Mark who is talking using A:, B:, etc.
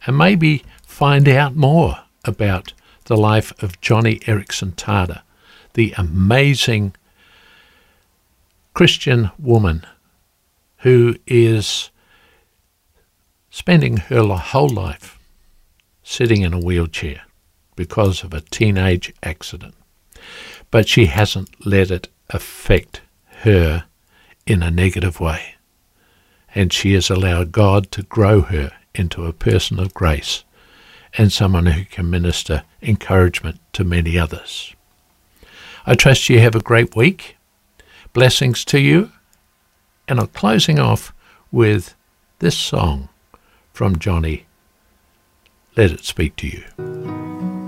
A: and maybe find out more about the life of Joni Eareckson Tada, the amazing Christian woman who is spending her whole life sitting in a wheelchair because of a teenage accident. But she hasn't let it affect her in a negative way. And she has allowed God to grow her into a person of grace and someone who can minister encouragement to many others. I trust you have a great week. Blessings to you. And I'm closing off with this song from Joni. Let it speak to you.